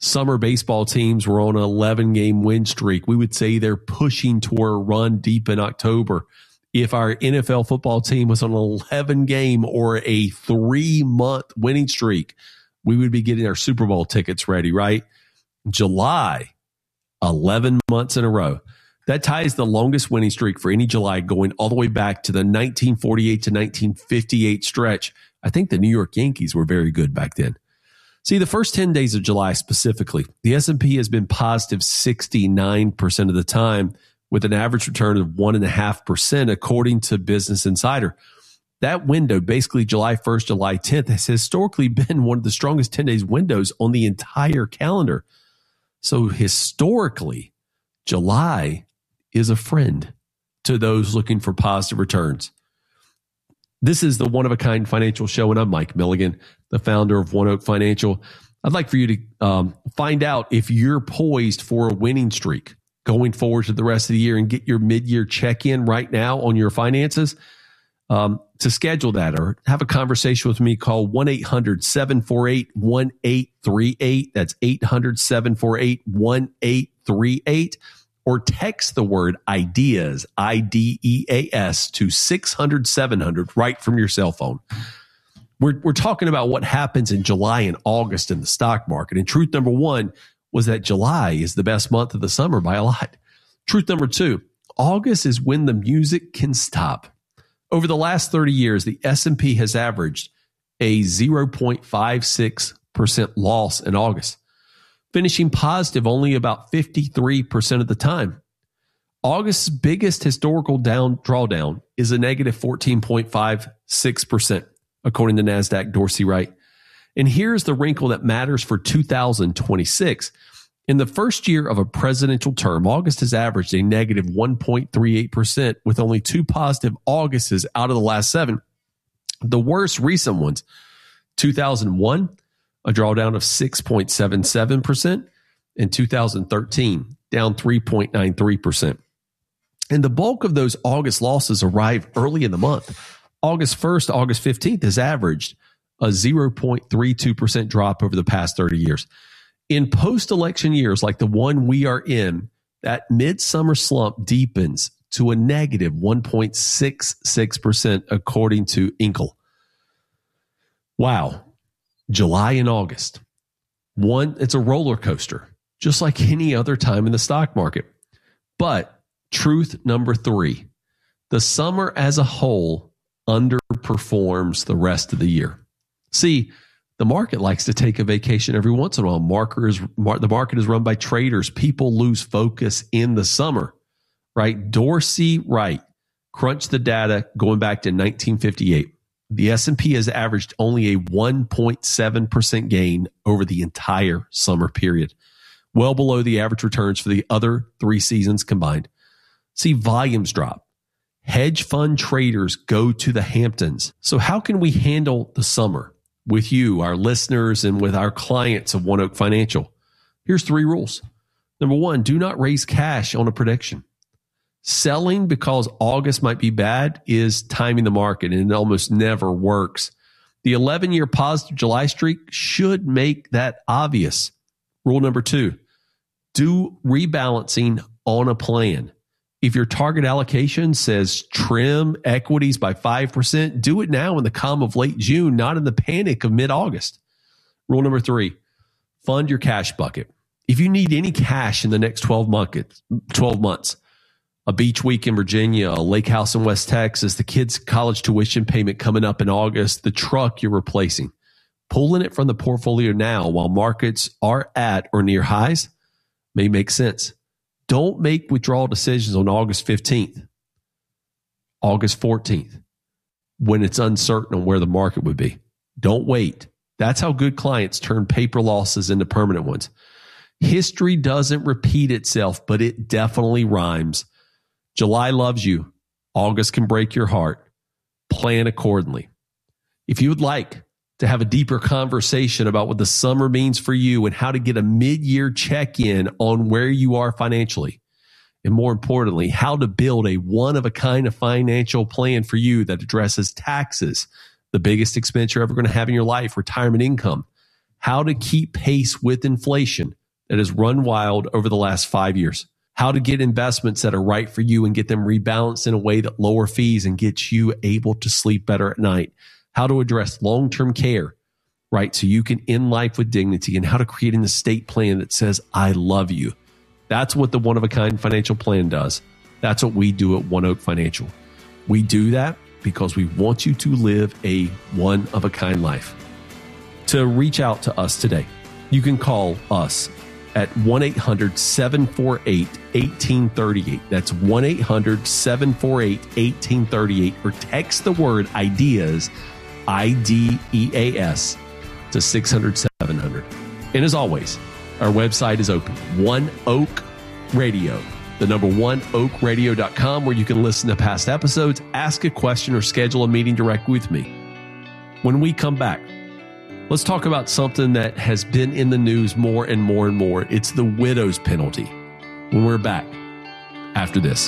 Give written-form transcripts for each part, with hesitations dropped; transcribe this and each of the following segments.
summer baseball teams were on an 11-game win streak, we would say they're pushing toward a run deep in October. If our NFL football team was on an 11-game or a 3-month winning streak, we would be getting our Super Bowl tickets ready, right? July, 11 months in a row. That ties the longest winning streak for any July, going all the way back to the 1948 to 1958 stretch. I think the New York Yankees were very good back then. See, the first 10 days of July specifically, the S&P has been positive 69% of the time, with an average return of 1.5%, according to Business Insider. That window, basically July 1st, July 10th, has historically been one of the strongest 10 days windows on the entire calendar. So historically, July is a friend to those looking for positive returns. This is the one-of-a-kind financial show, and I'm Mike Milligan, the founder of One Oak Financial. I'd like for you to find out if you're poised for a winning streak going forward to the rest of the year and get your mid-year check-in right now on your finances. To schedule that or have a conversation with me, call 1-800-748-1838. That's 800-748-1838. Or text the word IDEAS, IDEAS, to 600-700 right from your cell phone. We're talking about what happens in July and August in the stock market. And truth number one was that July is the best month of the summer by a lot. Truth number two, August is when the music can stop. Over the last 30 years, the S&P has averaged a 0.56% loss in August, finishing positive only about 53% of the time. August's biggest historical drawdown is a negative 14.56%, according to NASDAQ Dorsey Wright. And here's the wrinkle that matters for 2026. In the first year of a presidential term, August has averaged a negative 1.38%, with only 2 positive Augusts out of the last 7. The worst recent ones, 2001, a drawdown of 6.77%, and 2013, down 3.93%. And the bulk of those August losses arrive early in the month. August 1st, August 15th has averaged a 0.32% drop over the past 30 years. In post-election years like the one we are in, that midsummer slump deepens to a negative 1.66%, according to Inkel. Wow. July and August. It's a roller coaster, just like any other time in the stock market. But truth number 3, the summer as a whole underperforms the rest of the year. See, the market likes to take a vacation every once in a while. The market is run by traders. People lose focus in the summer, right? Dorsey Wright crunched the data going back to 1958. The S&P has averaged only a 1.7% gain over the entire summer period, well below the average returns for the other 3 seasons combined. See, volumes drop. Hedge fund traders go to the Hamptons. So how can we handle the summer with you, our listeners, and with our clients of One Oak Financial? Here's 3 rules. Number 1, do not raise cash on a prediction. Selling because August might be bad is timing the market, and it almost never works. The 11-year positive July streak should make that obvious. Rule number 2, do rebalancing on a plan. If your target allocation says trim equities by 5%, do it now in the calm of late June, not in the panic of mid-August. Rule number 3, fund your cash bucket. If you need any cash in the next 12 months, a beach week in Virginia, a lake house in West Texas, the kids' college tuition payment coming up in August, the truck you're replacing, pulling it from the portfolio now while markets are at or near highs may make sense. Don't make withdrawal decisions on August 15th, August 14th, when it's uncertain on where the market would be. Don't wait. That's how good clients turn paper losses into permanent ones. History doesn't repeat itself, but it definitely rhymes. July loves you. August can break your heart. Plan accordingly. If you would like to have a deeper conversation about what the summer means for you and how to get a mid-year check-in on where you are financially, and more importantly, how to build a one-of-a-kind financial plan for you that addresses taxes, the biggest expense you're ever going to have in your life, retirement income, how to keep pace with inflation that has run wild over the last 5 years, how to get investments that are right for you and get them rebalanced in a way that lower fees and gets you able to sleep better at night, how to address long-term care, right? So you can end life with dignity, and how to create an estate plan that says, I love you. That's what the one-of-a-kind financial plan does. That's what we do at One Oak Financial. We do that because we want you to live a one-of-a-kind life. To reach out to us today, you can call us at 1-800-748-1838. That's 1-800-748-1838, or text the word IDEAS, IDEAS, to 600-700. And as always, our website is open, One Oak Radio, the number one, oakradio.com, where you can listen to past episodes, ask a question, or schedule a meeting directly with me. When we come back, let's talk about something that has been in the news more and more and more. It's the widow's penalty. When we're back after this.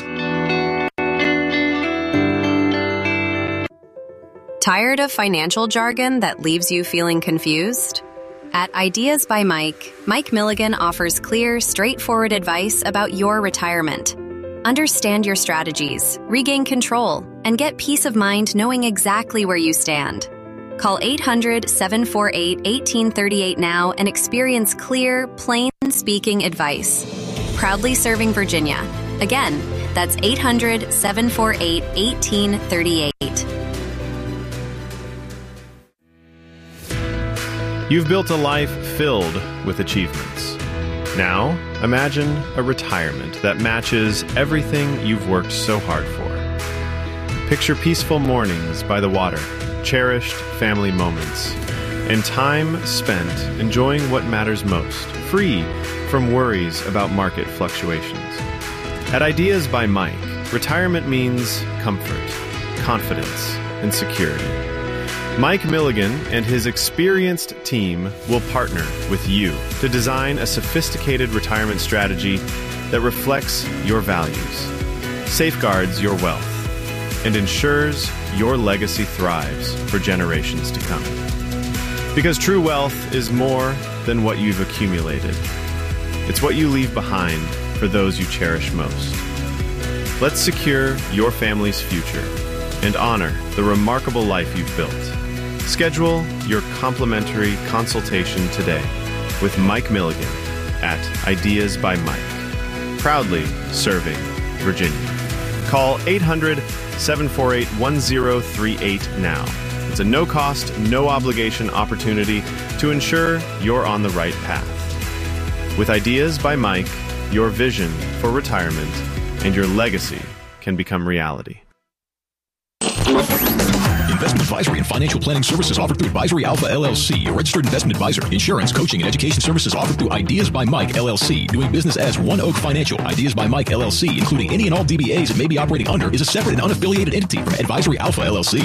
Tired of financial jargon that leaves you feeling confused? At Ideas by Mike, Mike Milligan offers clear, straightforward advice about your retirement. Understand your strategies, regain control, and get peace of mind knowing exactly where you stand. Call 800-748-1838 now and experience clear, plain-speaking advice. Proudly serving Virginia. Again, that's 800-748-1838. You've built a life filled with achievements. Now, imagine a retirement that matches everything you've worked so hard for. Picture peaceful mornings by the water, cherished family moments, and time spent enjoying what matters most, free from worries about market fluctuations. At Ideas by Mike, retirement means comfort, confidence, and security. Mike Milligan and his experienced team will partner with you to design a sophisticated retirement strategy that reflects your values, safeguards your wealth, and ensures your legacy thrives for generations to come. Because true wealth is more than what you've accumulated. It's what you leave behind for those you cherish most. Let's secure your family's future and honor the remarkable life you've built. Schedule your complimentary consultation today with Mike Milligan at Ideas by Mike. Proudly serving Virginia. Call 800-748-1038 now. It's a no-cost, no-obligation opportunity to ensure you're on the right path. With Ideas by Mike, your vision for retirement and your legacy can become reality. Investment advisory and financial planning services offered through Advisory Alpha LLC, a registered investment advisor. Insurance, coaching, and education services offered through Ideas by Mike LLC. Doing business as One Oak Financial. Ideas by Mike LLC, including any and all DBAs it may be operating under, is a separate and unaffiliated entity from Advisory Alpha LLC.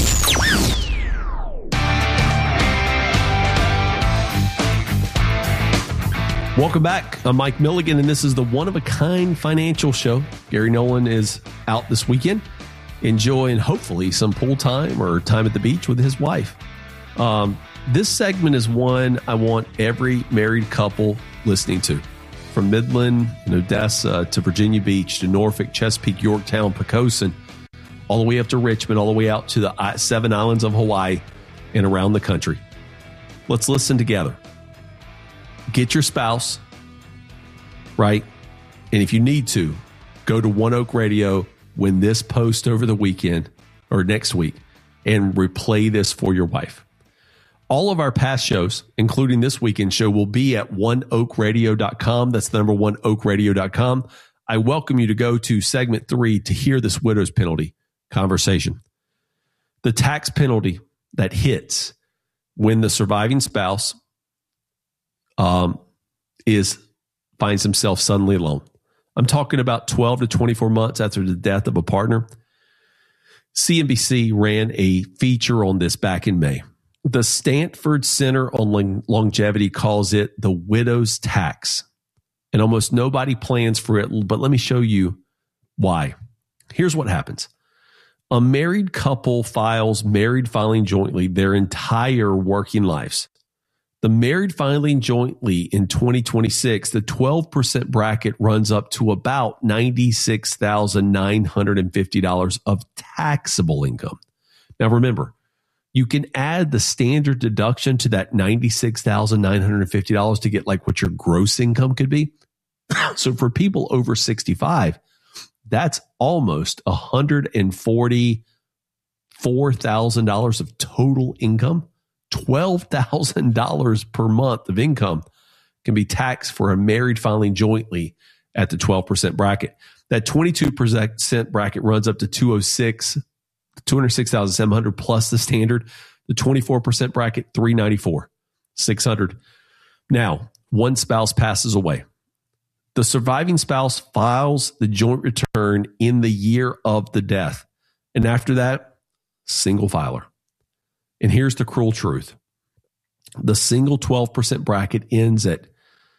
Welcome back. I'm Mike Milligan, and this is the one-of-a-kind financial show. Gary Nolan is out this weekend, enjoying hopefully some pool time or time at the beach with his wife. This segment is one I want every married couple listening to. From Midland and Odessa to Virginia Beach to Norfolk, Chesapeake, Yorktown, Poquoson, all the way up to Richmond, all the way out to the 7 islands of Hawaii and around the country. Let's listen together. Get your spouse, right? And if you need to, go to One Oak Radio when this post over the weekend or next week and replay this for your wife. All of our past shows, including this weekend show, will be at oneoakradio.com. That's the number one, oakradio.com. I welcome you to go to segment 3 to hear this widow's penalty conversation. The tax penalty that hits when the surviving spouse finds himself suddenly alone. I'm talking about 12 to 24 months after the death of a partner. CNBC ran a feature on this back in May. The Stanford Center on Longevity calls it the widow's tax. And almost nobody plans for it, but let me show you why. Here's what happens. A married couple files married filing jointly their entire working lives. The married filing jointly in 2026, the 12% bracket runs up to about $96,950 of taxable income. Now remember, you can add the standard deduction to that $96,950 to get like what your gross income could be. So for people over 65, that's almost $144,000 of total income. $12,000 per month of income can be taxed for a married filing jointly at the 12% bracket. That 22% bracket runs up to $206,700 plus the standard. The 24% bracket, $394,600. Now, one spouse passes away. The surviving spouse files the joint return in the year of the death. And after that, single filer. And here's the cruel truth. The single 12% bracket ends at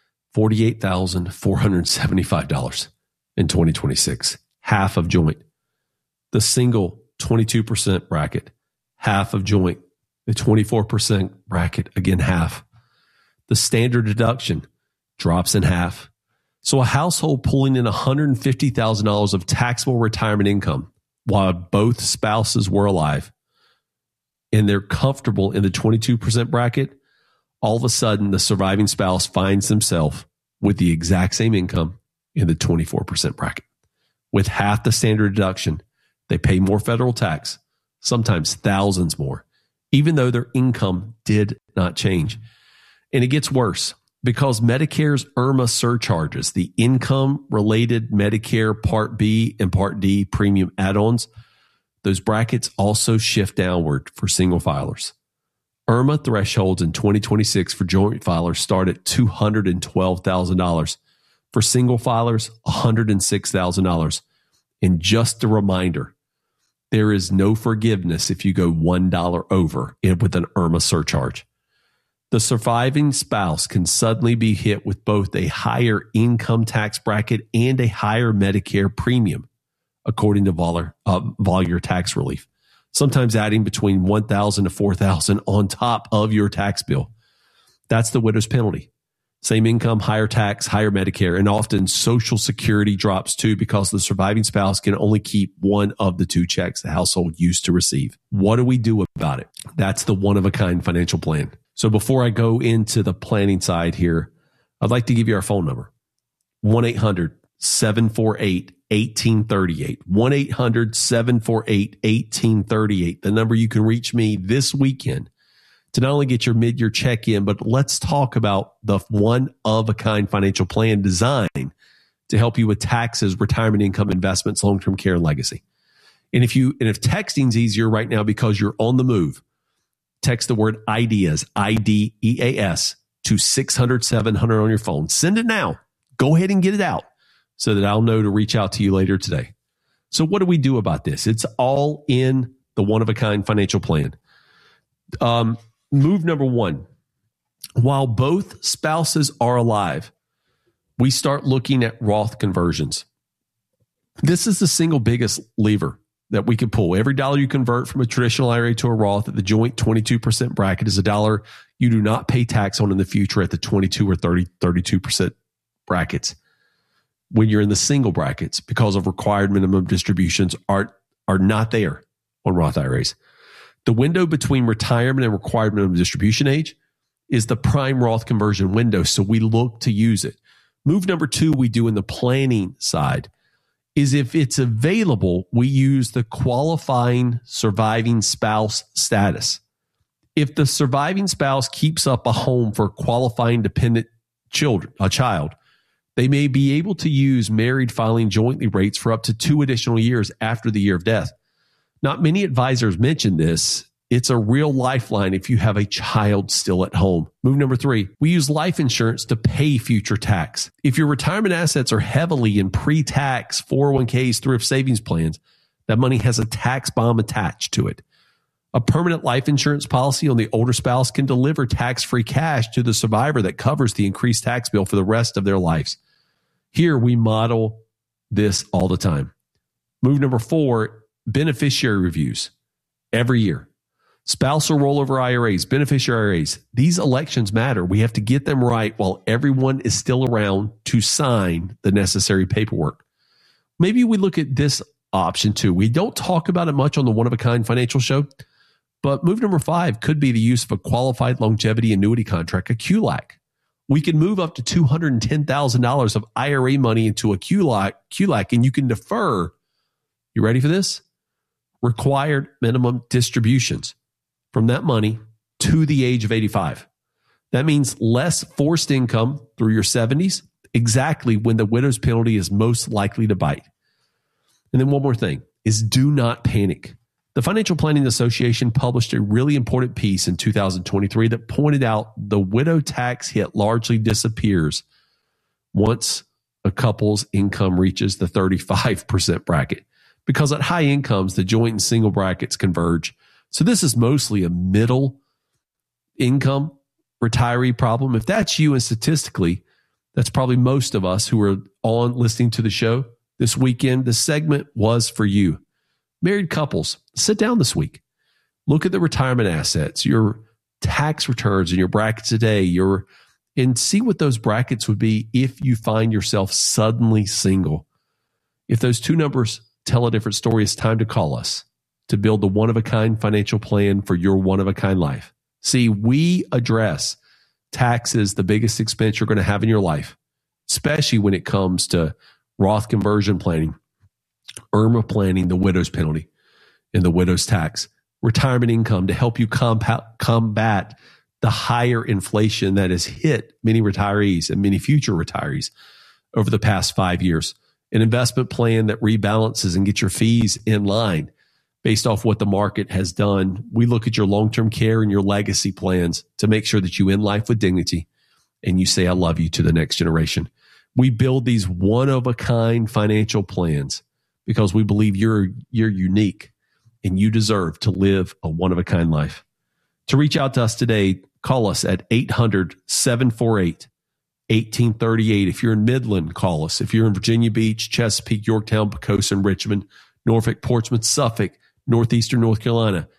$48,475 in 2026, half of joint. The single 22% bracket, half of joint. The 24% bracket, again, half. The standard deduction drops in half. So a household pulling in $150,000 of taxable retirement income while both spouses were alive and they're comfortable in the 22% bracket, all of a sudden the surviving spouse finds themselves with the exact same income in the 24% bracket. With half the standard deduction, they pay more federal tax, sometimes thousands more, even though their income did not change. And it gets worse because Medicare's IRMAA surcharges, the income-related Medicare Part B and Part D premium add-ons, those brackets also shift downward for single filers. IRMAA thresholds in 2026 for joint filers start at $212,000. For single filers, $106,000. And just a reminder, there is no forgiveness if you go $1 over with an IRMAA surcharge. The surviving spouse can suddenly be hit with both a higher income tax bracket and a higher Medicare premium, according to Volyer Tax Relief, sometimes adding between $1,000 to $4,000 on top of your tax bill. That's the widow's penalty. Same income, higher tax, higher Medicare, and often Social Security drops too because the surviving spouse can only keep one of the two checks the household used to receive. What do we do about it? That's the one-of-a-kind financial plan. So before I go into the planning side here, I'd like to give you our phone number, 1-800-748-1838. 1-800-748-1838. The number you can reach me this weekend to not only get your mid-year check-in, but let's talk about the one-of-a-kind financial plan designed to help you with taxes, retirement income, investments, long-term care, and legacy. And if texting's easier right now because you're on the move, text the word IDEAS, IDEAS, to 600-700 on your phone. Send it now. Go ahead and get it out so that I'll know to reach out to you later today. So what do we do about this? It's all in the one-of-a-kind financial plan. Move number one, while both spouses are alive, we start looking at Roth conversions. This is the single biggest lever that we can pull. Every dollar you convert from a traditional IRA to a Roth at the joint 22% bracket is a dollar you do not pay tax on in the future at the 22 or 32% brackets. When you're in the single brackets, because of required minimum distributions are not there on Roth IRAs. The window between retirement and required minimum distribution age is the prime Roth conversion window, so we look to use it. Move number two we do in the planning side is if it's available, we use the qualifying surviving spouse status. If the surviving spouse keeps up a home for qualifying dependent child, they may be able to use married filing jointly rates for up to 2 additional years after the year of death. Not many advisors mention this. It's a real lifeline if you have a child still at home. Move number three, we use life insurance to pay future tax. If your retirement assets are heavily in pre-tax 401ks, thrift savings plans, that money has a tax bomb attached to it. A permanent life insurance policy on the older spouse can deliver tax-free cash to the survivor that covers the increased tax bill for the rest of their lives. Here we model this all the time. Move number four, beneficiary reviews every year. Spousal rollover IRAs, beneficiary IRAs, these elections matter. We have to get them right while everyone is still around to sign the necessary paperwork. Maybe we look at this option too. We don't talk about it much on the One of a Kind Financial Show, but move number 5 could be the use of a qualified longevity annuity contract, a QLAC. We can move up to $210,000 of IRA money into a QLAC, and you can defer, you ready for this? Required minimum distributions from that money to the age of 85. That means less forced income through your 70s, exactly when the widow's penalty is most likely to bite. And then one more thing is do not panic. The Financial Planning Association published a really important piece in 2023 that pointed out the widow tax hit largely disappears once a couple's income reaches the 35% bracket, because at high incomes, the joint and single brackets converge. So this is mostly a middle income retiree problem. If that's you, and statistically, that's probably most of us who are on listening to the show this weekend, the segment was for you. Married couples, sit down this week. Look at the retirement assets, your tax returns and your brackets today, and see what those brackets would be if you find yourself suddenly single. If those two numbers tell a different story, it's time to call us to build the one-of-a-kind financial plan for your one-of-a-kind life. See, we address taxes, the biggest expense you're going to have in your life, especially when it comes to Roth conversion planning, IRMA planning, the widow's penalty, and the widow's tax, retirement income to help you combat the higher inflation that has hit many retirees and many future retirees over the past 5 years. An investment plan that rebalances and gets your fees in line based off what the market has done. We look at your long-term care and your legacy plans to make sure that you end life with dignity and you say, I love you to the next generation. We build these one-of-a-kind financial plans because we believe you're unique and you deserve to live a one-of-a-kind life. To reach out to us today, call us at 800-748-1838. If you're in Midland, call us. If you're in Virginia Beach, Chesapeake, Yorktown, Pocosa, and Richmond, Norfolk, Portsmouth, Suffolk, Northeastern North Carolina,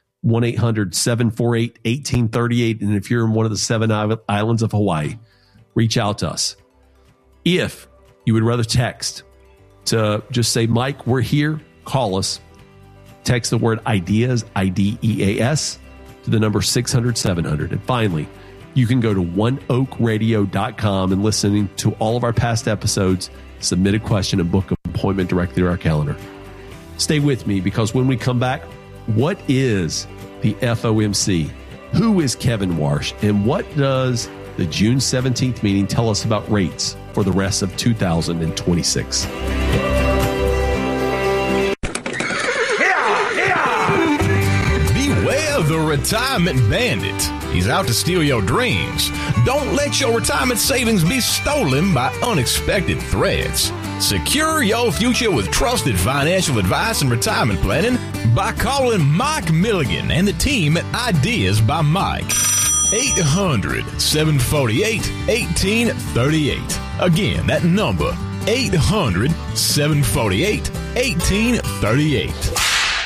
1-800-748-1838. And if you're in one of the 7 islands of Hawaii, reach out to us. If you would rather text to just say, Mike, we're here, call us. Text the word IDEAS, IDEAS, to the number 600-700. And finally, you can go to oneoakradio.com and listen to all of our past episodes, submit a question, and book an appointment directly to our calendar. Stay with me, because when we come back, what is the FOMC? Who is Kevin Warsh? And what does the June 17th meeting tell us about rates for the rest of 2026? Beware the retirement bandit. He's out to steal your dreams. Don't let your retirement savings be stolen by unexpected threats. Secure your future with trusted financial advice and retirement planning by calling Mike Milligan and the team at Ideas by Mike. 800-748-1838. Again, that number, 800-748-1838.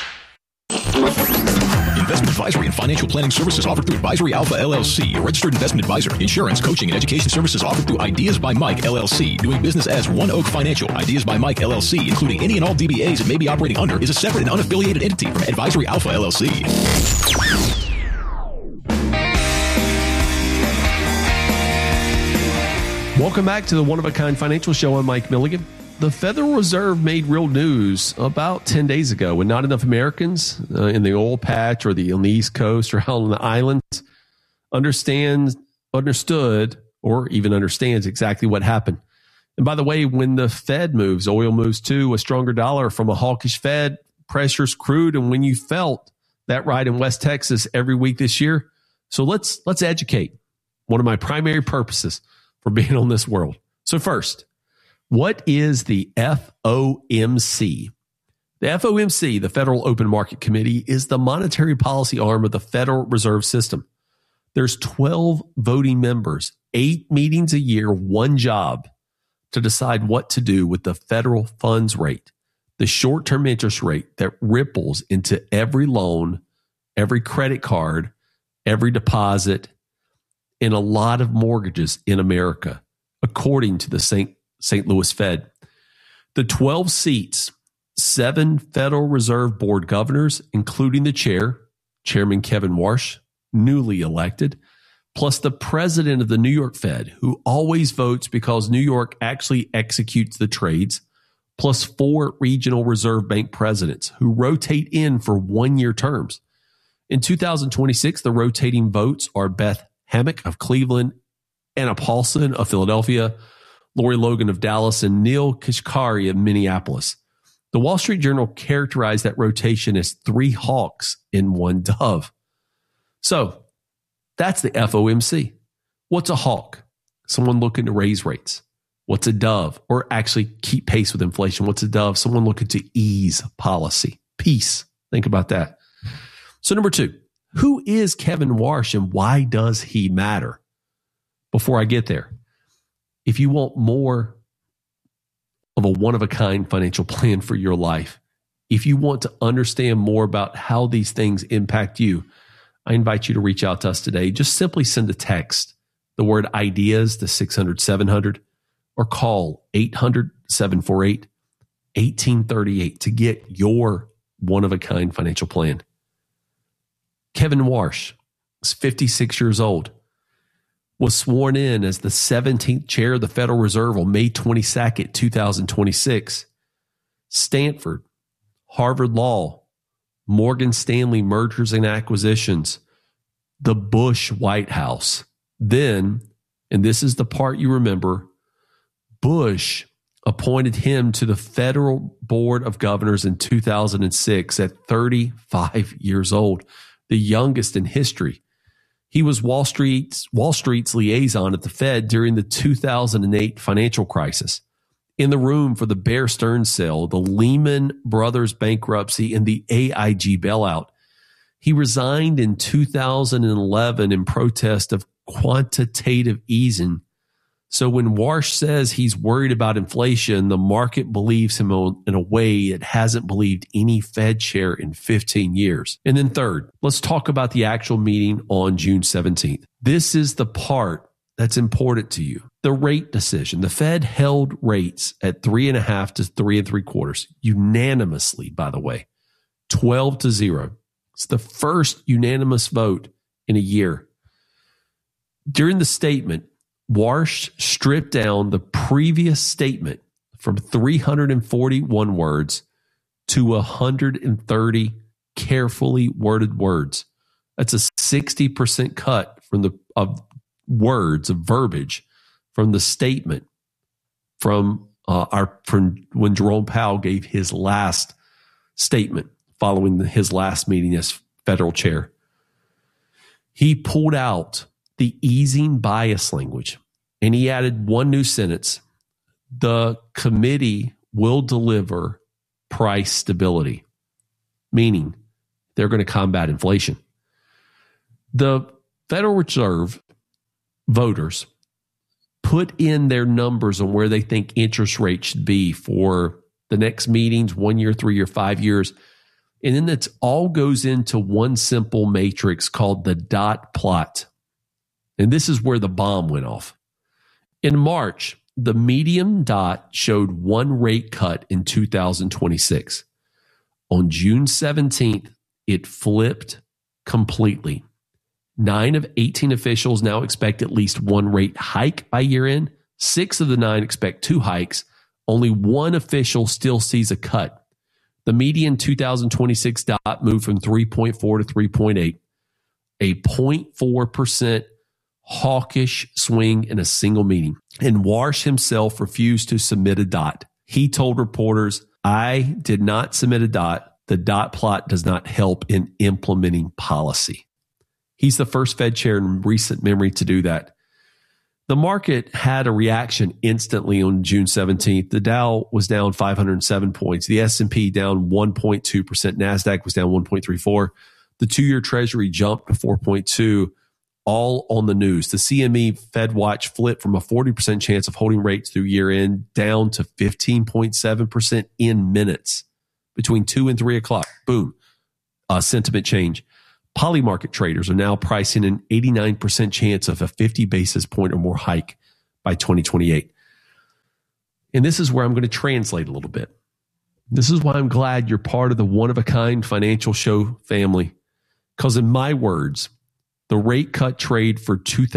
Investment advisory and financial planning services offered through Advisory Alpha LLC, a registered investment advisor. Insurance, coaching, and education services offered through Ideas by Mike LLC. Doing business as One Oak Financial. Ideas by Mike LLC, including any and all DBAs it may be operating under, is a separate and unaffiliated entity from Advisory Alpha LLC. Welcome back to the One-of-a-Kind Financial Show. I'm Mike Milligan. The Federal Reserve made real news about 10 days ago when not enough Americans in the oil patch or on the East Coast or out on the islands understood or even understands exactly what happened. And by the way, when the Fed moves, oil moves too. A stronger dollar from a hawkish Fed pressures crude. And when you felt that right in West Texas every week this year. So let's educate. One of my primary purposes for being on this world. So first, what is the FOMC? The FOMC, the Federal Open Market Committee, is the monetary policy arm of the Federal Reserve System. There's 12 voting members, 8 meetings a year, 1 job to decide what to do with the federal funds rate, the short-term interest rate that ripples into every loan every credit card, every deposit, and a lot of mortgages in America, according to the St. Louis Fed. The 12 seats, 7 Federal Reserve Board governors, including the chair, Chairman Kevin Warsh, newly elected, plus the president of the New York Fed, who always votes because New York actually executes the trades, plus 4 regional reserve bank presidents who rotate in for 1-year terms. In 2026, the rotating votes are Beth Hammack of Cleveland, Anna Paulson of Philadelphia, Lori Logan of Dallas, and Neil Kashkari of Minneapolis. The Wall Street Journal characterized that rotation as 3 hawks in 1 dove. So that's the FOMC. What's a hawk? Someone looking to raise rates. What's a dove? Or actually keep pace with inflation. What's a dove? Someone looking to ease policy. Peace. Think about that. So number 2, who is Kevin Warsh and why does he matter? Before I get there, if you want more of a one-of-a-kind financial plan for your life, if you want to understand more about how these things impact you, I invite you to reach out to us today. Just simply send a text, the word ideas to 600-700, or call 800-748-1838 to get your one-of-a-kind financial plan. Kevin Warsh is 56 years old, was sworn in as the 17th chair of the Federal Reserve on May 22nd, 2026. Stanford, Harvard Law, Morgan Stanley Mergers and Acquisitions, the Bush White House. Then, and this is the part you remember, Bush appointed him to the Federal Board of Governors in 2006 at 35 years old, the youngest in history. He was Wall Street's liaison at the Fed during the 2008 financial crisis. In the room for the Bear Stearns sale, the Lehman Brothers bankruptcy, and the AIG bailout. He resigned in 2011 in protest of quantitative easing. So when Warsh says he's worried about inflation, the market believes him in a way it hasn't believed any Fed chair in 15 years. And then third, let's talk about the actual meeting on June 17th. This is the part that's important to you. The rate decision. The Fed held rates at 3.5 to 3 3/4, unanimously, by the way, 12-0. It's the first unanimous vote in a year. During the statement, Warsh stripped down the previous statement from 341 words to 130 carefully worded words. That's a 60% cut from of verbiage from the statement from when Jerome Powell gave his last statement following his last meeting as federal chair. He pulled out the easing bias language, and he added one new sentence: the committee will deliver price stability, meaning they're going to combat inflation. The Federal Reserve voters put in their numbers on where they think interest rates should be for the next meetings, 1 year, 3 year, 5 years. And then it all goes into one simple matrix called the dot plot. And this is where the bomb went off. In March, the medium dot showed 1 rate cut in 2026. On June 17th, it flipped completely. 9 of 18 officials now expect at least 1 rate hike by year end. 6 of the 9 expect 2 hikes. Only 1 official still sees a cut. The median 2026 dot moved from 3.4 to 3.8, a 0.4% hawkish swing in a single meeting. And Warsh himself refused to submit a dot. He told reporters, "I did not submit a dot. The dot plot does not help in implementing policy." He's the first Fed chair in recent memory to do that. The market had a reaction instantly on June 17th. The Dow was down 507 points. The S&P down 1.2%. NASDAQ was down 1.34. The 2-year Treasury jumped to 4.2, all on the news. The CME Fed Watch flipped from a 40% chance of holding rates through year end down to 15.7% in minutes between 2 and 3 o'clock. Boom. Sentiment change. Polymarket traders are now pricing an 89% chance of a 50 basis point or more hike by 2028. And this is where I'm going to translate a little bit. This is why I'm glad you're part of the one-of-a-kind financial show family. Because in my words, the rate cut trade for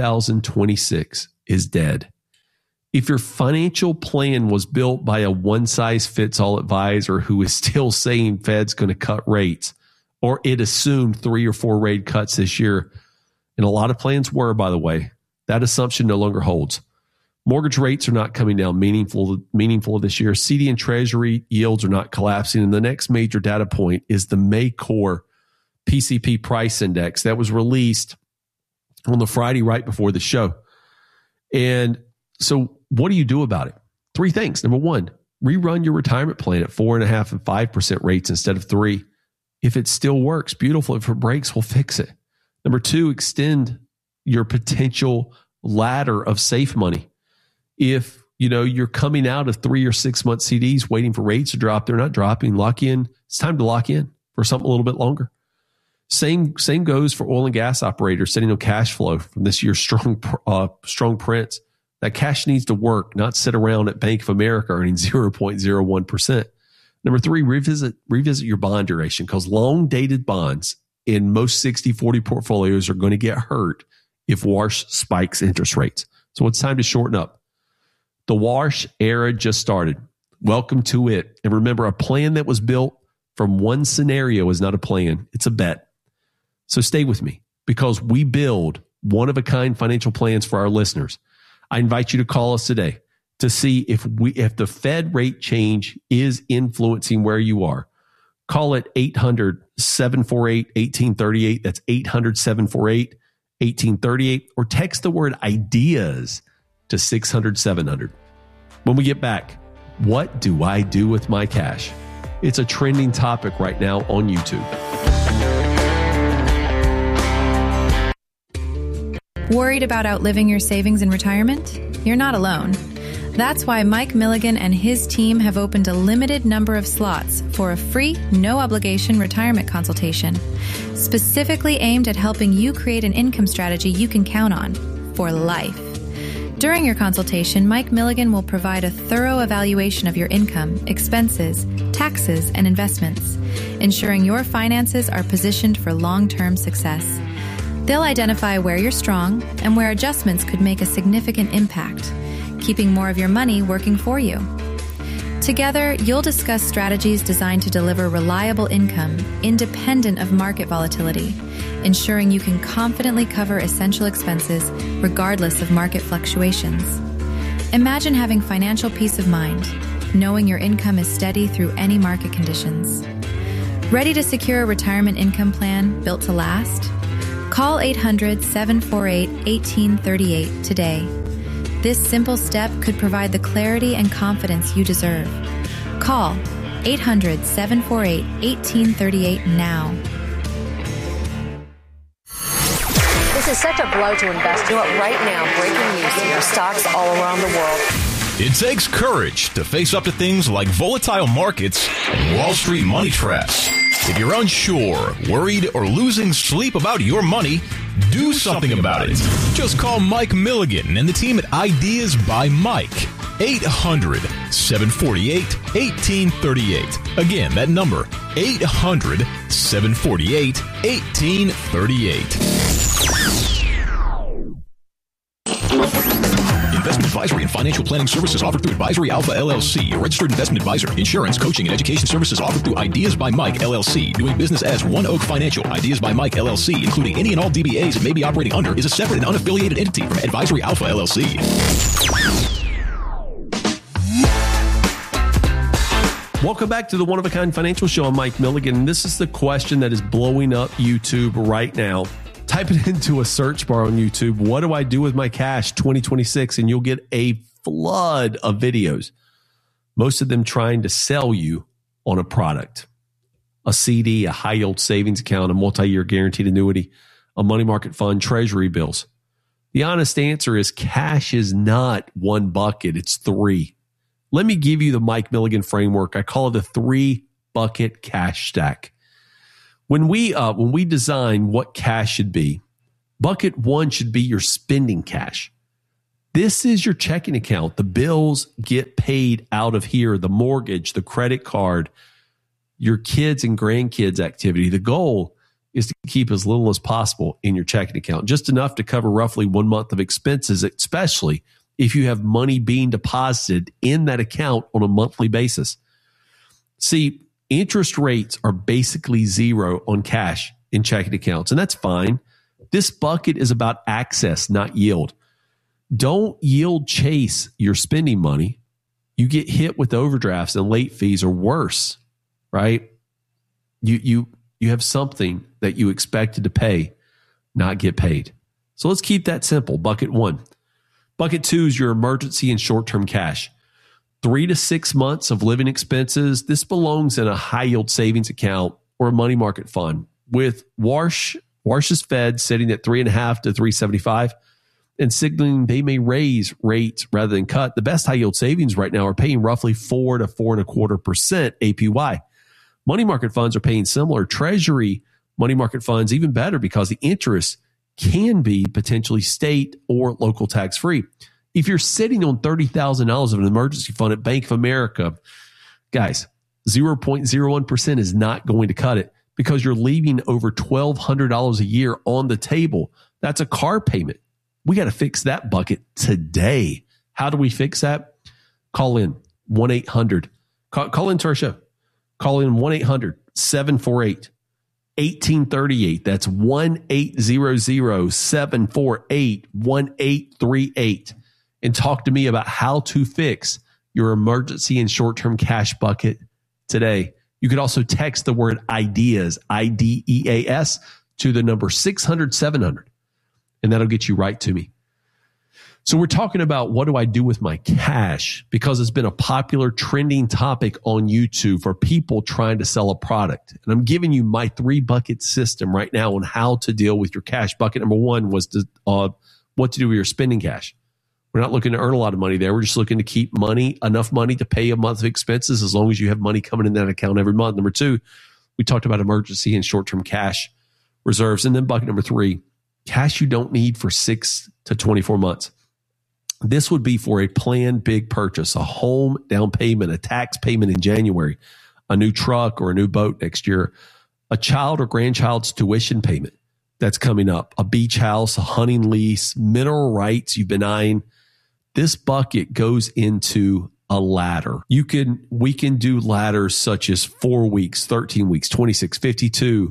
2026 is dead. If your financial plan was built by a one-size-fits-all advisor who is still saying Fed's going to cut rates, or it assumed 3 or 4 rate cuts this year, and a lot of plans were, by the way, that assumption no longer holds. Mortgage rates are not coming down meaningful this year. CD and Treasury yields are not collapsing. And the next major data point is the May core PCP price index that was released on the Friday right before the show. And so what do you do about it? 3 things. Number 1, rerun your retirement plan at 4.5% and 5% rates instead of 3%. If it still works, beautiful. If it breaks, we'll fix it. Number 2, extend your potential ladder of safe money. If you're coming out of 3 or 6 month CDs waiting for rates to drop, they're not dropping. Lock in. It's time to lock in for something a little bit longer. Same goes for oil and gas operators sitting on cash flow from this year's strong prints. That cash needs to work, not sit around at Bank of America earning 0.01%. Number 3, revisit your bond duration, because long dated bonds in most 60-40 portfolios are going to get hurt if WARSH spikes interest rates. So it's time to shorten up. The WARSH era just started. Welcome to it. And remember, a plan that was built from one scenario is not a plan. It's a bet. So stay with me, because we build one-of-a-kind financial plans for our listeners. I invite you to call us today to see if the Fed rate change is influencing where you are. Call it 800-748-1838. That's 800-748-1838. Or text the word IDEAS to 600-700. When we get back, what do I do with my cash? It's a trending topic right now on YouTube. Worried about outliving your savings in retirement? You're not alone. That's why Mike Milligan and his team have opened a limited number of slots for a free, no-obligation retirement consultation, specifically aimed at helping you create an income strategy you can count on for life. During your consultation, Mike Milligan will provide a thorough evaluation of your income, expenses, taxes, and investments, ensuring your finances are positioned for long-term success. They'll identify where you're strong and where adjustments could make a significant impact, keeping more of your money working for you. Together, you'll discuss strategies designed to deliver reliable income, independent of market volatility, ensuring you can confidently cover essential expenses regardless of market fluctuations. Imagine having financial peace of mind, knowing your income is steady through any market conditions. Ready to secure a retirement income plan built to last? Call 800-748-1838 today. This simple step could provide the clarity and confidence you deserve. Call 800-748-1838 now. This is such a blow to investors. Right now, breaking news here, stocks all around the world. It takes courage to face up to things like volatile markets and Wall Street money traps. If you're unsure, worried, or losing sleep about your money, do something about it. Just call Mike Milligan and the team at Ideas by Mike. 800-748-1838. Again, that number, 800-748-1838. Investment advisory and financial planning services offered through Advisory Alpha LLC, a registered investment advisor. Insurance, coaching, and education services offered through Ideas by Mike LLC. Doing business as One Oak Financial. Ideas by Mike LLC, including any and all DBAs it may be operating under, is a separate and unaffiliated entity from Advisory Alpha LLC. Welcome back to the One of a Kind Financial Show. I'm Mike Milligan. This is the question that is blowing up YouTube right now. Type it into a search bar on YouTube. What do I do with my cash 2026? And you'll get a flood of videos. Most of them trying to sell you on a product, a CD, a high yield savings account, a multi-year guaranteed annuity, a money market fund, treasury bills. The honest answer is cash is not one bucket. It's 3. Let me give you the Mike Milligan framework. I call it the 3-bucket cash stack. When we design what cash should be, bucket one should be your spending cash. This is your checking account. The bills get paid out of here, the mortgage, the credit card, your kids and grandkids activity. The goal is to keep as little as possible in your checking account, just enough to cover roughly 1 month of expenses, especially if you have money being deposited in that account on a monthly basis. See, interest rates are basically zero on cash in checking accounts, and that's fine. This bucket is about access, not yield. Don't yield chase your spending money. You get hit with overdrafts and late fees or worse, right? You have something that you expected to pay, not get paid. So let's keep that simple. Bucket one. Bucket two is your emergency and short-term cash. 3 to 6 months of living expenses. This belongs in a high-yield savings account or a money market fund with Warsh's Fed sitting at 3.5 to 3.75 and signaling they may raise rates rather than cut. The best high-yield savings right now are paying roughly 4 to 4.25% APY. Money market funds are paying similar. Treasury money market funds even better because the interest can be potentially state or local tax-free. If you're sitting on $30,000 of an emergency fund at Bank of America, guys, 0.01% is not going to cut it because you're leaving over $1,200 a year on the table. That's a car payment. We got to fix that bucket today. How do we fix that? Call in 1-800. Call into our show. Call in 1-800-748-1838. That's 1-800-748-1838. And talk to me about how to fix your emergency and short-term cash bucket today. You could also text the word IDEAS, IDEAS, to the number 600-700, and that'll get you right to me. So we're talking about what do I do with my cash, because it's been a popular trending topic on YouTube for people trying to sell a product. And I'm giving you my 3-bucket system right now on how to deal with your cash. Bucket number one was what to do with your spending cash. We're not looking to earn a lot of money there. We're just looking to keep enough money to pay a month of expenses as long as you have money coming in that account every month. Number two, we talked about emergency and short-term cash reserves. And then bucket number three, cash you don't need for 6 to 24 months. This would be for a planned big purchase, a home down payment, a tax payment in January, a new truck or a new boat next year, a child or grandchild's tuition payment that's coming up, a beach house, a hunting lease, mineral rights you've been eyeing. This bucket goes into a ladder. We can do ladders such as 4 weeks, 13 weeks, 26, 52,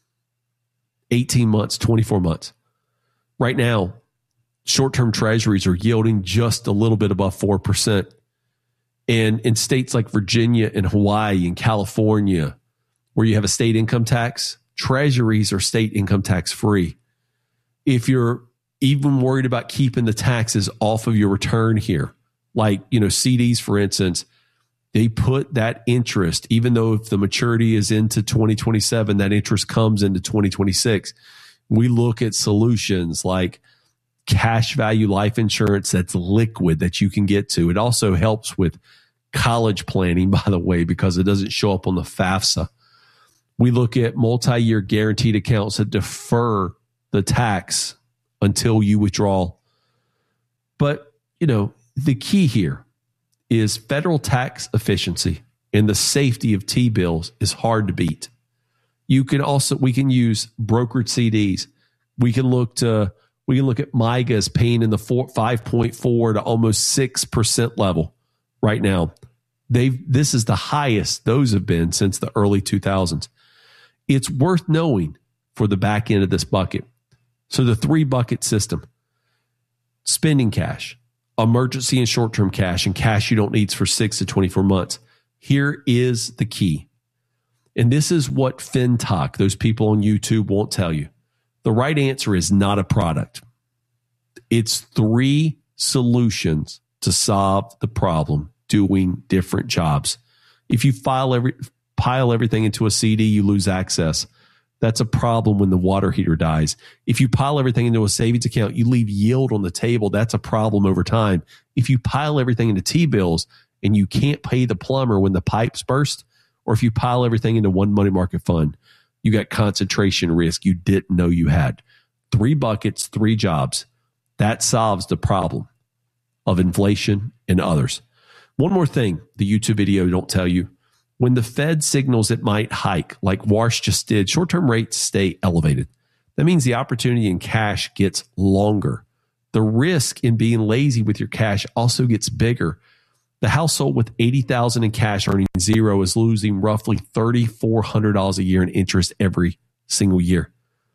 18 months, 24 months. Right now, short-term treasuries are yielding just a little bit above 4%. And in states like Virginia and Hawaii and California, where you have a state income tax, treasuries are state income tax free. If you're even worried about keeping the taxes off of your return here, like, CDs, for instance, they put that interest, even though if the maturity is into 2027, that interest comes into 2026. We look at solutions like cash value life insurance that's liquid that you can get to. It also helps with college planning, by the way, because it doesn't show up on the FAFSA. We look at multi-year guaranteed accounts that defer the tax until you withdraw. But, the key here is federal tax efficiency, and the safety of T-bills is hard to beat. We can use brokered CDs. We can look at MYGAs paying in the 5.4 to almost 6% level right now. This is the highest those have been since the early 2000s. It's worth knowing for the back end of this bucket. So the 3-bucket system: spending cash, emergency and short-term cash, and cash you don't need for 6 to 24 months. Here is the key. And this is what FinTalk, those people on YouTube, won't tell you. The right answer is not a product. It's 3 solutions to solve the problem doing different jobs. If you pile everything into a CD, you lose access. That's a problem when the water heater dies. If you pile everything into a savings account, you leave yield on the table. That's a problem over time. If you pile everything into T-bills and you can't pay the plumber when the pipes burst, or if you pile everything into one money market fund, you got concentration risk you didn't know you had. 3 buckets, 3 jobs. That solves the problem of inflation and others. One more thing the YouTube video don't tell you. When the Fed signals it might hike, like Warsh just did, short-term rates stay elevated. That means the opportunity in cash gets longer. The risk in being lazy with your cash also gets bigger. The household with $80,000 in cash earning zero is losing roughly $3,400 a year in interest every single year.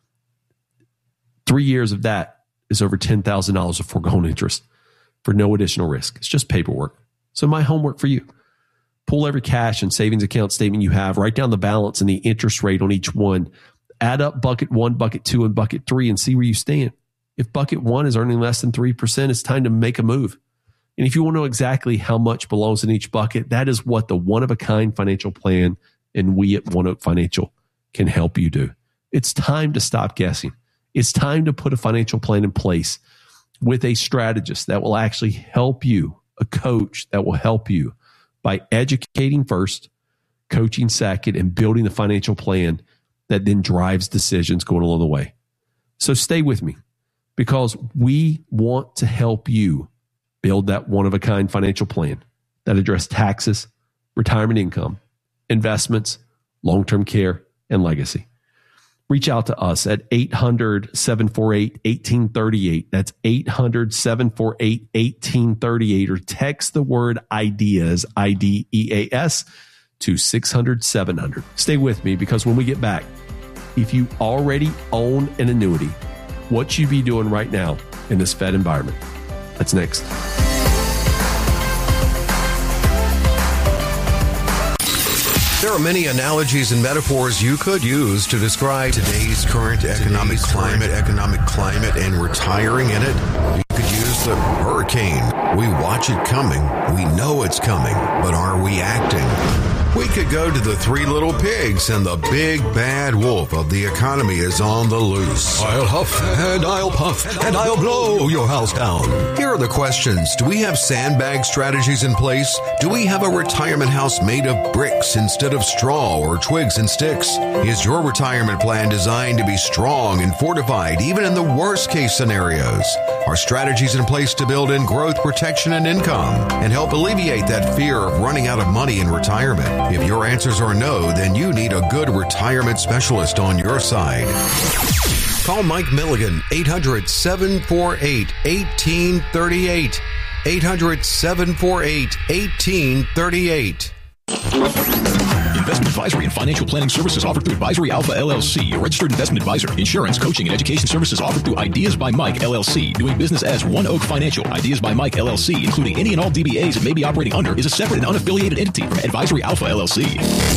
3 years of that is over $10,000 of foregone interest for no additional risk. It's just paperwork. So my homework for you, pull every cash and savings account statement you have, write down the balance and the interest rate on each one, add up bucket 1, bucket 2, and bucket 3 and see where you stand. If bucket 1 is earning less than 3%, it's time to make a move. And if you want to know exactly how much belongs in each bucket, that is what the one-of-a-kind financial plan and we at One Oak Financial can help you do. It's time to stop guessing. It's time to put a financial plan in place with a strategist that will actually help you, a coach that will help you by educating first, coaching second, and building a financial plan that then drives decisions going along the way. So stay with me because we want to help you build that one-of-a-kind financial plan that addresses taxes, retirement income, investments, long-term care, and legacy. Reach out to us at 800-748-1838. That's 800-748-1838 or text the word IDEAS, IDEAS, to 600-700. Stay with me because when we get back, if you already own an annuity, what should you be doing right now in this Fed environment? That's next. There are many analogies and metaphors you could use to describe today's current economic climate, and retiring in it. You could use the hurricane. We watch it coming. We know it's coming, but are we acting? We could go to the 3 little pigs and the big bad wolf of the economy is on the loose. I'll huff and I'll puff and I'll blow your house down. Here are the questions. Do we have sandbag strategies in place? Do we have a retirement house made of bricks instead of straw or twigs and sticks? Is your retirement plan designed to be strong and fortified even in the worst case scenarios? Are strategies in place to build in growth, protection, and income and help alleviate that fear of running out of money in retirement? If your answers are no, then you need a good retirement specialist on your side. Call Mike Milligan, 800-748-1838. 800-748-1838. Investment advisory and financial planning services offered through Advisory Alpha LLC, a registered investment advisor. Insurance, coaching, and education services offered through Ideas by Mike LLC. Doing business as One Oak Financial. Ideas by Mike LLC, including any and all DBAs it may be operating under, is a separate and unaffiliated entity from Advisory Alpha LLC.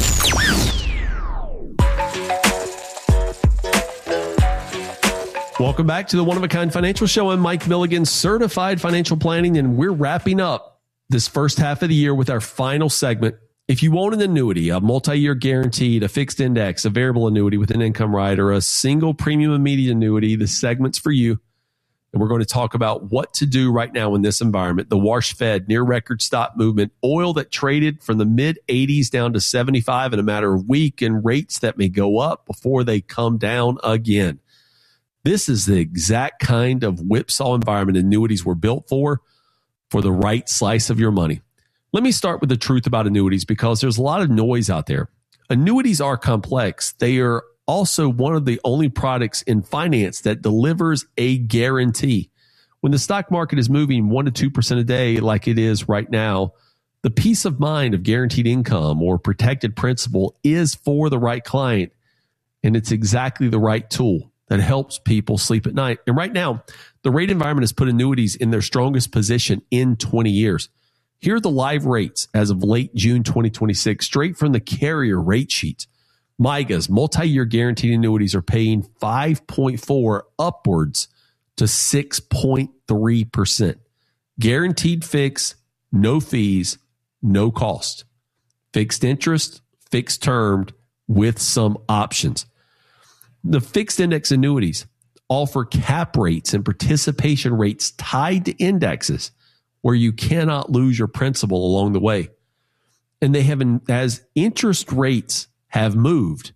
Welcome back to the One-of-a-Kind Financial Show. I'm Mike Milligan, certified financial planning, and we're wrapping up this first half of the year with our final segment. If you own an annuity, a multi-year guaranteed, a fixed index, a variable annuity with an income rider, a single premium immediate annuity, the segment's for you. And we're going to talk about what to do right now in this environment. The Warsh Fed, near record stop movement, oil that traded from the mid 80s down to 75 in a matter of a week, and rates that may go up before they come down again. This is the exact kind of whipsaw environment annuities were built for the right slice of your money. Let me start with the truth about annuities because there's a lot of noise out there. Annuities are complex. They are also one of the only products in finance that delivers a guarantee. When the stock market is moving 1% to 2% a day like it is right now, the peace of mind of guaranteed income or protected principal is for the right client, and it's exactly the right tool that helps people sleep at night. And right now, the rate environment has put annuities in their strongest position in 20 years. Here are the live rates as of late June 2026, straight from the carrier rate sheet. MYGA's multi-year guaranteed annuities are paying 5.4 upwards to 6.3%. Guaranteed fix, no fees, no cost. Fixed interest, fixed termed with some options. The fixed index annuities offer cap rates and participation rates tied to indexes where you cannot lose your principal along the way. And they have, as interest rates have moved,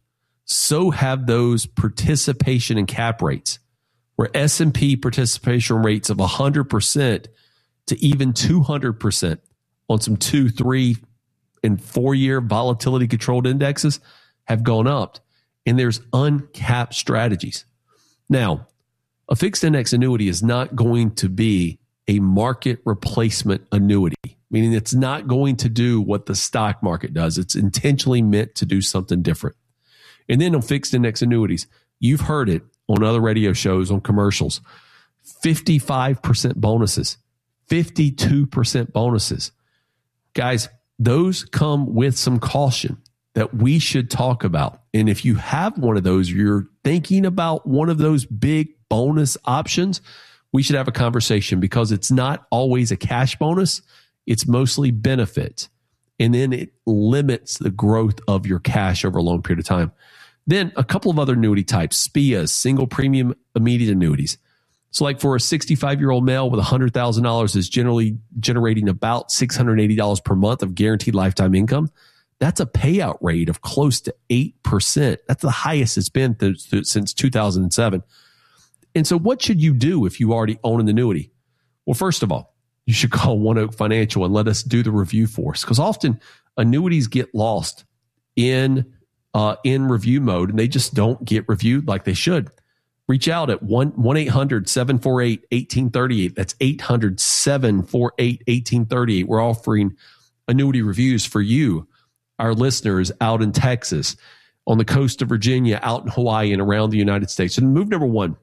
so have those participation and cap rates, where S&P participation rates of 100% to even 200% on some 2, 3, and 4-year volatility controlled indexes have gone up. And there's uncapped strategies. Now, a fixed index annuity is not going to be a market replacement annuity, meaning it's not going to do what the stock market does. It's intentionally meant to do something different. And then on fixed index annuities, you've heard it on other radio shows, on commercials, 55% bonuses, 52% bonuses. Guys, those come with some caution that we should talk about. And if you have one of those, you're thinking about one of those big bonus options, we should have a conversation, because it's not always a cash bonus. It's mostly benefit. And then it limits the growth of your cash over a long period of time. Then a couple of other annuity types, SPIAs, single premium immediate annuities. So like for a 65-year-old male with $100,000 is generally generating about $680 per month of guaranteed lifetime income. That's a payout rate of close to 8%. That's the highest it's been since 2007. And so what should you do if you already own an annuity? Well, first of all, you should call One Oak Financial and let us do the review for us, because often annuities get lost in review mode and they just don't get reviewed like they should. Reach out at 1-800-748-1838. That's 800-748-1838. We're offering annuity reviews for you, our listeners out in Texas, on the coast of Virginia, out in Hawaii, and around the United States. And move number one,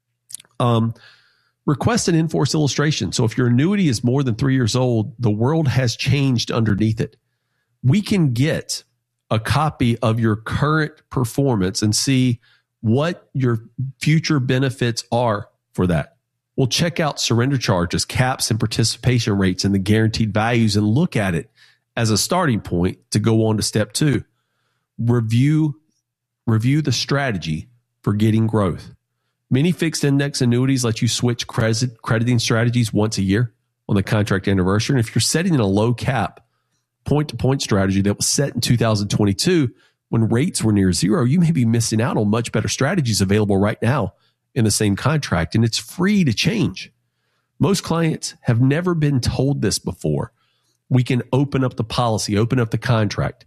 request an in-force illustration. So if your annuity is more than 3 years old, the world has changed underneath it. We can get a copy of your current performance and see what your future benefits are for that. We'll check out surrender charges, caps, and participation rates and the guaranteed values and look at it as a starting point to go on to step 2. Review the strategy for getting growth. Many fixed index annuities let you switch crediting strategies once a year on the contract anniversary. And if you're setting in a low cap point-to-point strategy that was set in 2022 when rates were near zero, you may be missing out on much better strategies available right now in the same contract, and it's free to change. Most clients have never been told this before. We can open up the policy, open up the contract,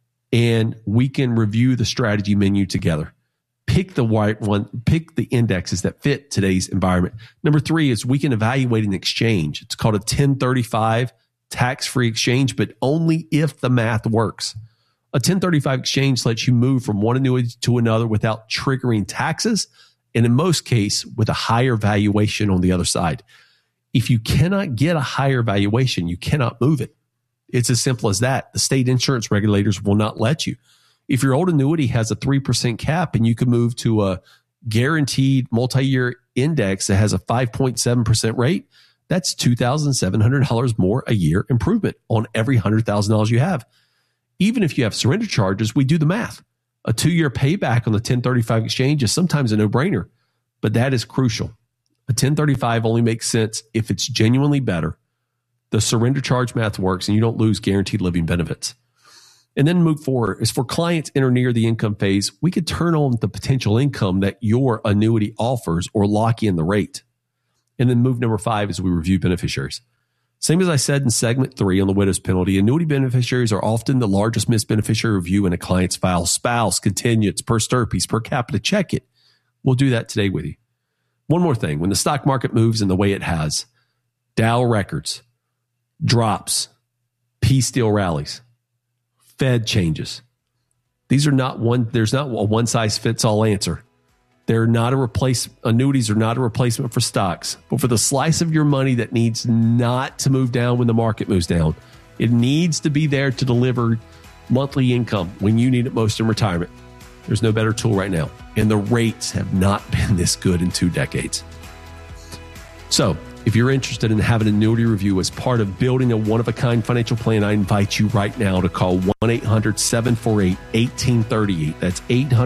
and we can review the strategy menu together. Pick the right one, pick the indexes that fit today's environment. Number 3 is we can evaluate an exchange. It's called a 1035 tax-free exchange, but only if the math works. A 1035 exchange lets you move from one annuity to another without triggering taxes, and in most cases, with a higher valuation on the other side. If you cannot get a higher valuation, you cannot move it. It's as simple as that. The state insurance regulators will not let you. If your old annuity has a 3% cap and you can move to a guaranteed multi-year index that has a 5.7% rate, that's $2,700 more a year improvement on every $100,000 you have. Even if you have surrender charges, we do the math. A 2-year payback on the 1035 exchange is sometimes a no-brainer, but that is crucial. A 1035 only makes sense if it's genuinely better, the surrender charge math works, and you don't lose guaranteed living benefits. And then move forward is for clients enter near the income phase, we could turn on the potential income that your annuity offers or lock in the rate. And then move number 5 is we review beneficiaries. Same as I said in segment 3 on the widow's penalty, annuity beneficiaries are often the largest missed beneficiary review in a client's file. Spouse, contingents, per stirpies, per capita, check it. We'll do that today with you. One more thing, when the stock market moves in the way it has, Dow records, drops, P-steel rallies, Fed changes. There's not a one-size-fits-all answer. Annuities are not a replacement for stocks, but for the slice of your money that needs not to move down when the market moves down, it needs to be there to deliver monthly income when you need it most in retirement. There's no better tool right now, and the rates have not been this good in 2 decades. So if you're interested in having an annuity review as part of building a one-of-a-kind financial plan, I invite you right now to call 1-800-748-1838. That's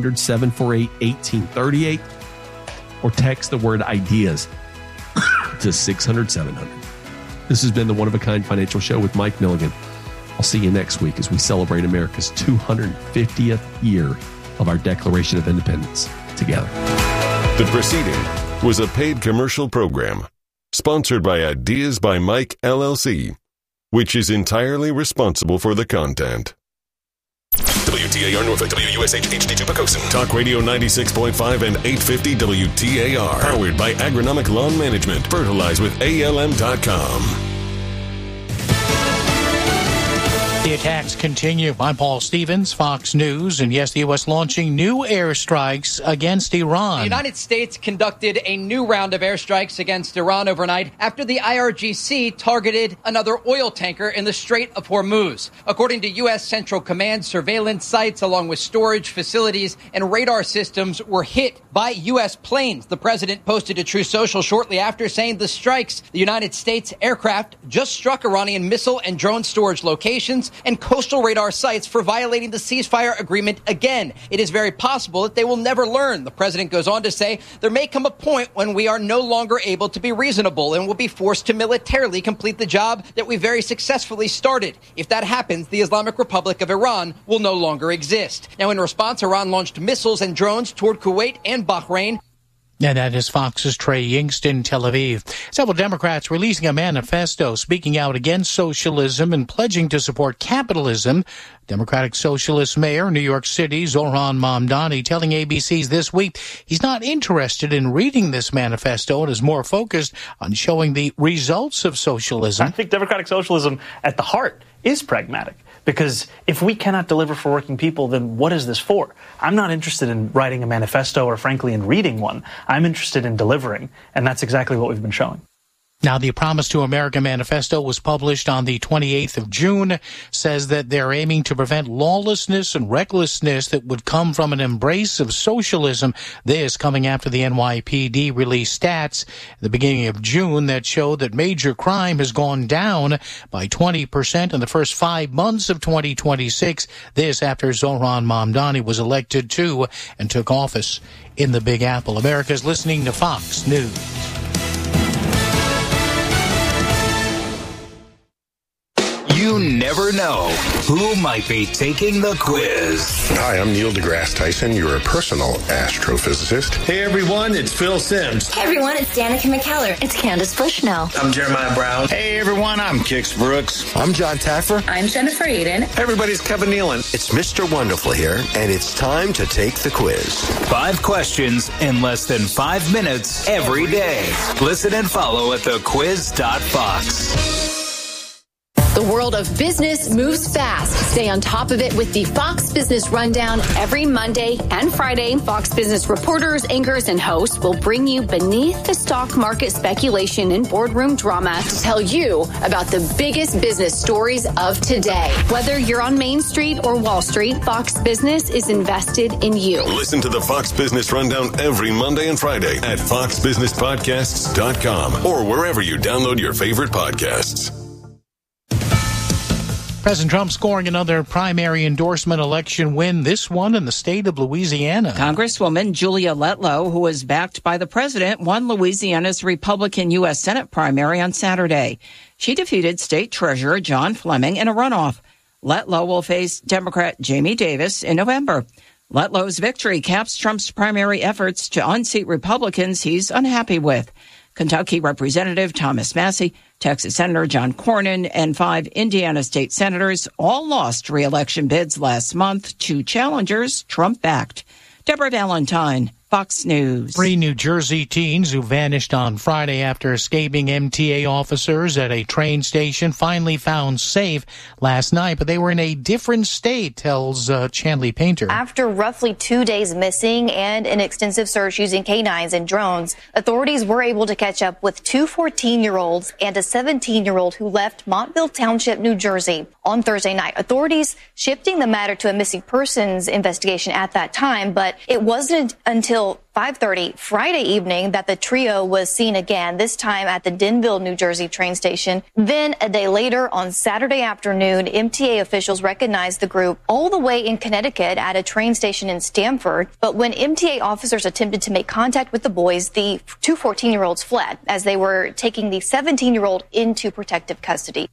800-748-1838. Or text the word IDEAS to 600-700. This has been the One-of-a-Kind Financial Show with Mike Milligan. I'll see you next week as we celebrate America's 250th year of our Declaration of Independence together. The proceeding was a paid commercial program sponsored by Ideas by Mike, LLC, which is entirely responsible for the content. WTAR Norfolk, WUSH HD2 Pocosin. Talk Radio 96.5 and 850 WTAR. Powered by Agronomic Lawn Management. Fertilize with ALM.com. The attacks continue. I'm Paul Stevens, Fox News. And yes, the U.S. launching new airstrikes against Iran. The United States conducted a new round of airstrikes against Iran overnight after the IRGC targeted another oil tanker in the Strait of Hormuz. According to U.S. Central Command, surveillance sites along with storage facilities and radar systems were hit by U.S. planes. The president posted to Truth Social shortly after saying the strikes, the United States aircraft just struck Iranian missile and drone storage locations and coastal radar sites for violating the ceasefire agreement again. It is very possible that they will never learn. The president goes on to say there may come a point when we are no longer able to be reasonable and will be forced to militarily complete the job that we very successfully started. If that happens, the Islamic Republic of Iran will no longer exist. Now, in response, Iran launched missiles and drones toward Kuwait and Bahrain. And that is Fox's Trey Yingst in Tel Aviv. Several Democrats releasing a manifesto speaking out against socialism and pledging to support capitalism. Democratic Socialist Mayor, New York City, Zohran Mamdani, telling ABC's This Week he's not interested in reading this manifesto and is more focused on showing the results of socialism. I think democratic socialism at the heart is pragmatic. Because if we cannot deliver for working people, then what is this for? I'm not interested in writing a manifesto or, frankly, in reading one. I'm interested in delivering, and that's exactly what we've been showing. Now, the Promise to America manifesto was published on the 28th of June, says that they're aiming to prevent lawlessness and recklessness that would come from an embrace of socialism. This coming after the NYPD released stats at the beginning of June that showed that major crime has gone down by 20% in the first 5 months of 2026. This after Zohran Mamdani was elected to and took office in the Big Apple. America's listening to Fox News. You never know who might be taking the quiz. Hi, I'm Neil deGrasse Tyson, your personal astrophysicist. Hey everyone, it's Phil Simms. Hey everyone, it's Danica McKellar. It's Candace Bushnell. I'm Jeremiah Brown. Hey everyone, I'm Kix Brooks. I'm John Taffer. I'm Jennifer Eden. Hey everybody, it's Kevin Nealon. It's Mr. Wonderful here, and it's time to take the quiz. 5 questions in less than 5 minutes every day. Listen and follow at thequiz.fox. The world of business moves fast. Stay on top of it with the Fox Business Rundown every Monday and Friday. Fox Business reporters, anchors, and hosts will bring you beneath the stock market speculation and boardroom drama to tell you about the biggest business stories of today. Whether you're on Main Street or Wall Street, Fox Business is invested in you. Listen to the Fox Business Rundown every Monday and Friday at foxbusinesspodcasts.com or wherever you download your favorite podcasts. President Trump scoring another primary endorsement election win, this one in the state of Louisiana. Congresswoman Julia Letlow, who was backed by the president, won Louisiana's Republican U.S. Senate primary on Saturday. She defeated State Treasurer John Fleming in a runoff. Letlow will face Democrat Jamie Davis in November. Letlow's victory caps Trump's primary efforts to unseat Republicans he's unhappy with. Kentucky Representative Thomas Massie, Texas Senator John Cornyn, and 5 Indiana state senators all lost re-election bids last month to challengers Trump-backed. Deborah Valentine, Fox News. 3 New Jersey teens who vanished on Friday after escaping MTA officers at a train station finally found safe last night, but they were in a different state, tells Chandley Painter. After roughly 2 days missing and an extensive search using canines and drones, authorities were able to catch up with 2 14-year-olds and a 17-year-old who left Montville Township, New Jersey on Thursday night. Authorities shifting the matter to a missing persons investigation at that time, but it wasn't until 5:30 Friday evening that the trio was seen again, this time at the Denville, New Jersey train station. Then a day later on Saturday afternoon, MTA officials recognized the group all the way in Connecticut at a train station in Stamford. But when MTA officers attempted to make contact with the boys, the 2 14-year-olds fled as they were taking the 17-year-old into protective custody.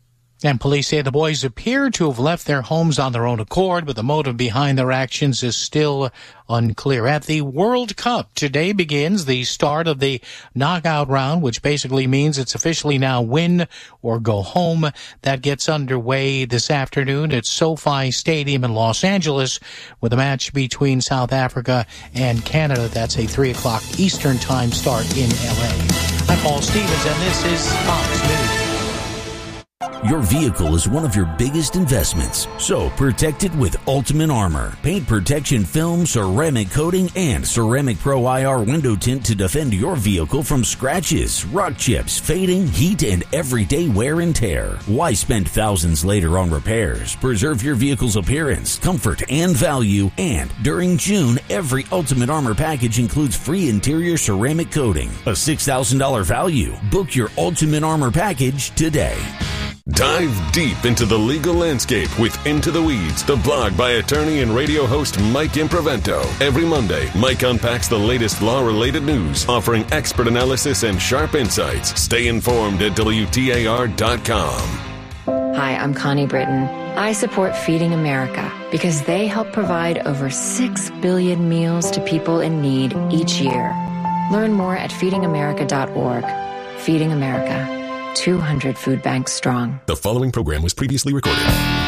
And police say the boys appear to have left their homes on their own accord, but the motive behind their actions is still unclear. At the World Cup, today begins the start of the knockout round, which basically means it's officially now win or go home. That gets underway this afternoon at SoFi Stadium in Los Angeles with a match between South Africa and Canada. That's a 3 o'clock Eastern time start in LA. I'm Paul Stevens, and this is Fox News. Your vehicle is one of your biggest investments, so protect it with Ultimate Armor. Paint protection film, ceramic coating, and Ceramic Pro IR window tint to defend your vehicle from scratches, rock chips, fading, heat, and everyday wear and tear. Why spend thousands later on repairs? Preserve your vehicle's appearance, comfort, and value. And during June, every Ultimate Armor package includes free interior ceramic coating, a $6,000 value. Book your Ultimate Armor package today. Dive deep into the legal landscape with Into the Weeds, the blog by attorney and radio host Mike Improvento. Every Monday, Mike unpacks the latest law-related news, offering expert analysis and sharp insights. Stay informed at WTAR.com. Hi, I'm Connie Britton. I support Feeding America because they help provide over 6 billion meals to people in need each year. Learn more at feedingamerica.org. Feeding America. 200 food banks strong. The following program was previously recorded.